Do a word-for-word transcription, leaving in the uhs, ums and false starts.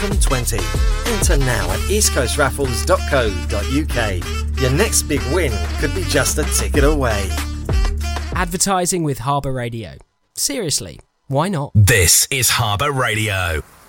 twenty. Enter now at east coast raffles dot co dot uk. Your next big win could be just a ticket away. Advertising with Harbour Radio. Seriously, why not? This is Harbour Radio.